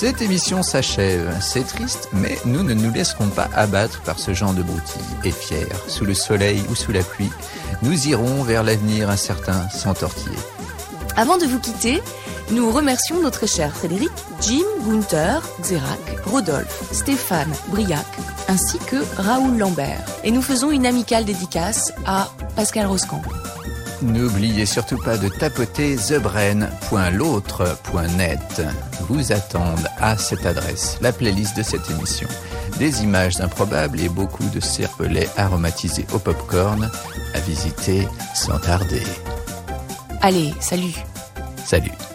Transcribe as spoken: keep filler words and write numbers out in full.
Cette émission s'achève. C'est triste, mais nous ne nous laisserons pas abattre par ce genre de broutilles. Et fiers, sous le soleil ou sous la pluie, nous irons vers l'avenir incertain sans tortiller. Avant de vous quitter, nous remercions notre cher Frédéric, Jim, Gunther, Xerac, Rodolphe, Stéphane, Briac, ainsi que Raoul Lambert. Et nous faisons une amicale dédicace à Pascal Roscamp. N'oubliez surtout pas de tapoter the brain point l'autre point net. Vous attendent à cette adresse la playlist de cette émission, des images improbables et beaucoup de cervelets aromatisés au popcorn à visiter sans tarder. Allez, salut. Salut.